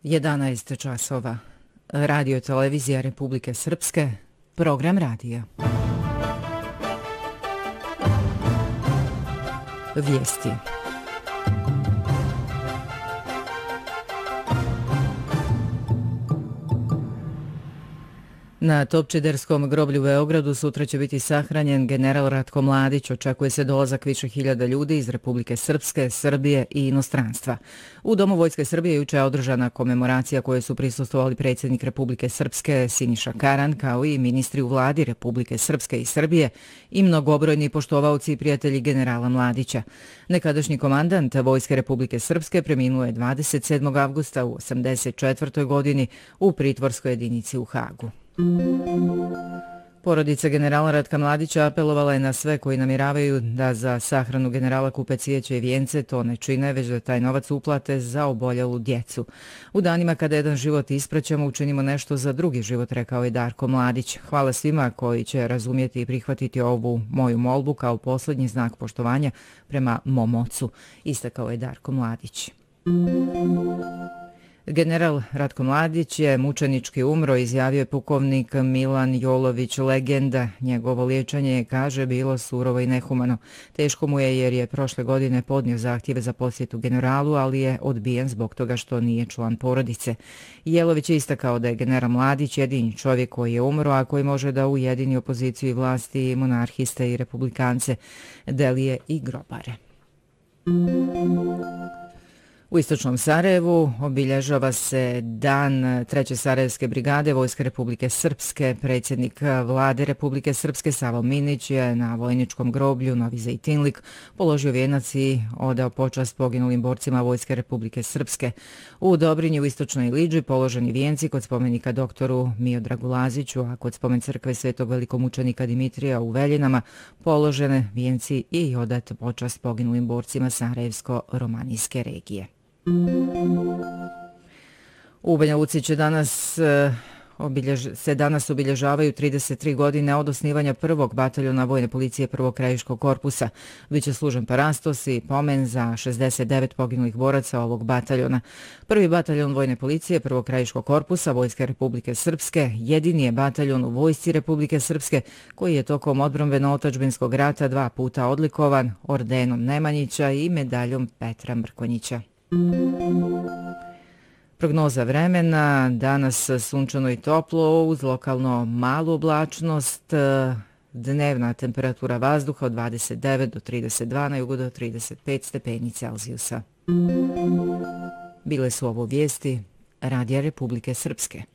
11 časova. Radio televizija Republike Srpske, program radija. Vijesti. Na Topčiderskom groblju u Beogradu sutra će biti sahranjen general Ratko Mladić. Očekuje se dolazak više hiljada ljudi iz Republike Srpske, Srbije i inostranstva. U Domu Vojske Srbije juče je održana komemoracija koje su prisustvovali predsjednik Republike Srpske Siniša Karan, kao i ministri u vladi Republike Srpske i Srbije i mnogobrojni poštovaoci i prijatelji generala Mladića. Nekadašnji komandant Vojske Republike Srpske preminuo je 27. avgusta u 84. godini u pritvorskoj jedinici u Hagu. Porodica generala Ratka Mladića apelovala je na sve koji namjeravaju da za sahranu generala kupe cvijeće i vijence to ne čine, već da taj novac uplate za oboljalu djecu. U danima kada jedan život ispraćamo, učinimo nešto za drugi život, rekao je Darko Mladić. Hvala svima koji će razumjeti i prihvatiti ovu moju molbu kao posljednji znak poštovanja prema mom ocu, istakao je Darko Mladić. General Ratko Mladić je mučenički umro, izjavio je pukovnik Milan Jolović, legenda. Njegovo liječenje, kaže, bilo surovo i nehumano. Teško mu je jer je prošle godine podnio zahtjeve za posjetu generalu, ali je odbijen zbog toga što nije član porodice. Jelović je istakao da je general Mladić jedini čovjek koji je umro, a koji može da ujedini opoziciju i vlasti, monarhiste i republikance, delije i grobare. U istočnom Sarajevu obilježava se dan 3. Sarajevske brigade Vojske Republike Srpske. Predsjednik vlade Republike Srpske Savo Minić je na vojničkom groblju Novi Zejtinlik položio vijenac i odao počast poginulim borcima Vojske Republike Srpske. U Dobrinji u istočnoj Iliđi položeni vijenci kod spomenika doktoru Miodragu Laziću, a kod spomen crkve svetog velikomučenika Dimitrija u Veljinama položene vijenci i odat počast poginulim borcima Sarajevsko-romanijske regije. U Banja Luci će danas obilježavaju 33 godine od osnivanja prvog bataljona Vojne policije prvog krajiškog korpusa. Biće služen parastos i pomen za 69 poginulih boraca ovog bataljona. Prvi bataljon Vojne policije prvog krajiškog korpusa Vojske Republike Srpske jedini je bataljon u Vojsci Republike Srpske koji je tokom odbrambeno-otadžbinskog rata 2 puta odlikovan ordenom Nemanjića i medaljom Petra Mrkonjića. Prognoza vremena, danas sunčano i toplo, uz lokalno malu oblačnost, dnevna temperatura vazduha od 29 do 32, na jugu do 35 stepeni Celzijusa. Bile su ovo vijesti Radija Republike Srpske.